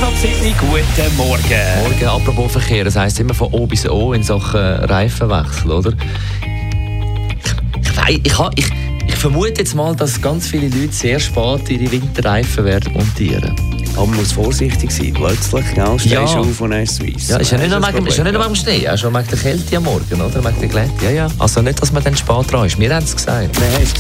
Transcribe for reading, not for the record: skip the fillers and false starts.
ab 7 Uhr, guten Morgen. Morgen, apropos Verkehr, das heisst immer von O bis O in Sachen Reifenwechsel, oder? Ich vermute jetzt mal, dass ganz viele Leute sehr spät ihre Winterreifen werden montieren. Aber man muss vorsichtig sein. Plötzlich stehst du auf und hast es weiss. Ja, ist ja nicht nur wegen dem Schnee, auch schon wegen der Kälte am Morgen, oder? Wegen der Glätte. Ja. Also nicht, dass man dann spät dran ist. Wir haben es gesagt. Nein, hast du